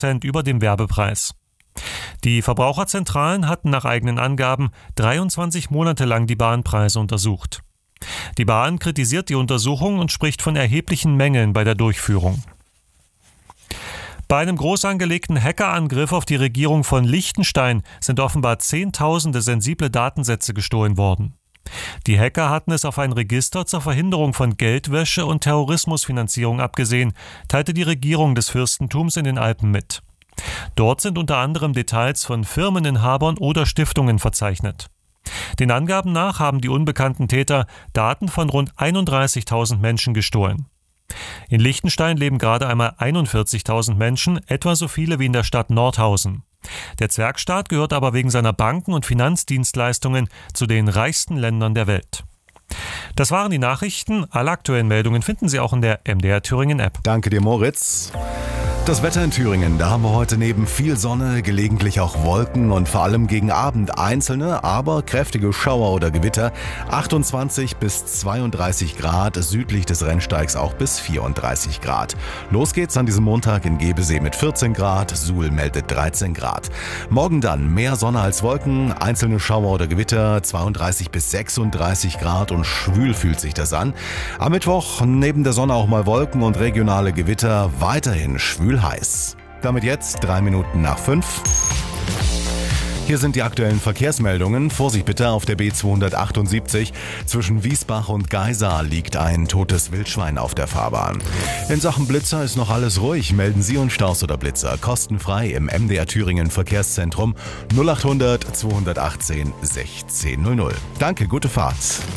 über dem Werbepreis. Die Verbraucherzentralen hatten nach eigenen Angaben 23 Monate lang die Bahnpreise untersucht. Die Bahn kritisiert die Untersuchung und spricht von erheblichen Mängeln bei der Durchführung. Bei einem groß angelegten Hackerangriff auf die Regierung von Liechtenstein sind offenbar Zehntausende sensible Datensätze gestohlen worden. Die Hacker hatten es auf ein Register zur Verhinderung von Geldwäsche und Terrorismusfinanzierung abgesehen, teilte die Regierung des Fürstentums in den Alpen mit. Dort sind unter anderem Details von Firmeninhabern oder Stiftungen verzeichnet. Den Angaben nach haben die unbekannten Täter Daten von rund 31.000 Menschen gestohlen. In Liechtenstein leben gerade einmal 41.000 Menschen, etwa so viele wie in der Stadt Nordhausen. Der Zwergstaat gehört aber wegen seiner Banken- und Finanzdienstleistungen zu den reichsten Ländern der Welt. Das waren die Nachrichten. Alle aktuellen Meldungen finden Sie auch in der MDR Thüringen App. Danke dir, Moritz. Das Wetter in Thüringen, da haben wir heute neben viel Sonne, gelegentlich auch Wolken und vor allem gegen Abend einzelne, aber kräftige Schauer oder Gewitter. 28 bis 32 Grad, südlich des Rennsteigs auch bis 34 Grad. Los geht's an diesem Montag in Gebesee mit 14 Grad, Suhl meldet 13 Grad. Morgen dann mehr Sonne als Wolken, einzelne Schauer oder Gewitter, 32 bis 36 Grad und schwül fühlt sich das an. Am Mittwoch neben der Sonne auch mal Wolken und regionale Gewitter, weiterhin schwül heiß. Damit jetzt 3 Minuten nach 5. Hier sind die aktuellen Verkehrsmeldungen. Vorsicht bitte, auf der B278 zwischen Wiesbach und Geisa liegt ein totes Wildschwein auf der Fahrbahn. In Sachen Blitzer ist noch alles ruhig. Melden Sie uns Staus oder Blitzer kostenfrei im MDR Thüringen Verkehrszentrum 0800 218 1600. Danke, gute Fahrt.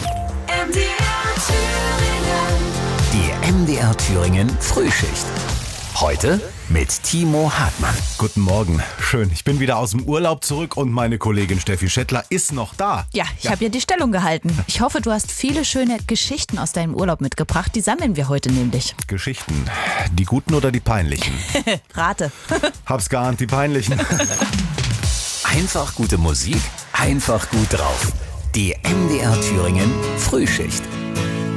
Die MDR Thüringen Frühschicht. Heute mit Timo Hartmann. Guten Morgen. Schön. Ich bin wieder aus dem Urlaub zurück und meine Kollegin Steffi Schettler ist noch da. Ja, ich habe ja die Stellung gehalten. Ich hoffe, du hast viele schöne Geschichten aus deinem Urlaub mitgebracht. Die sammeln wir heute nämlich. Geschichten. Die guten oder die peinlichen? Rate. Hab's geahnt, die peinlichen. Einfach gute Musik, einfach gut drauf. Die MDR Thüringen Frühschicht.